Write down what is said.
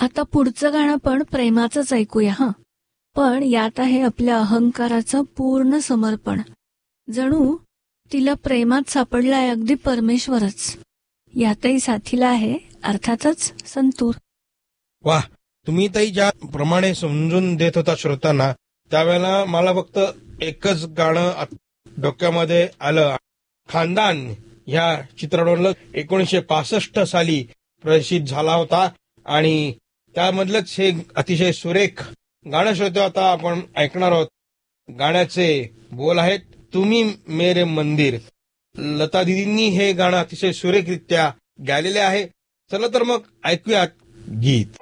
आता पुढचं गाणं पण प्रेमाचंच ऐकूया हं. पण यात आहे आपल्या अहंकाराचं पूर्ण समर्पण. जणू तिला प्रेमात सापडलाय अगदी परमेश्वरच. यातही साथीला आहे अर्थातच संतूर. वाह, तुम्ही ताई ज्या प्रमाणे समजून देत होता श्रोतांना, त्यावेळेला मला फक्त एकच गाणं डोक्यामध्ये आलं. खानदान ह्या चित्रपटाला 1965 साली प्रसिद्ध झाला होता आणि त्यामधलंच हे अतिशय सुरेख गाणं श्रोते आता आपण ऐकणार आहोत. गाण्याचे बोल आहेत तुम्ही मेरे मंदिर. लता दिदींनी हे गाणं अतिशय सुरेखरित्या गायलेले आहे. चला तर मग ऐकूयात गीत.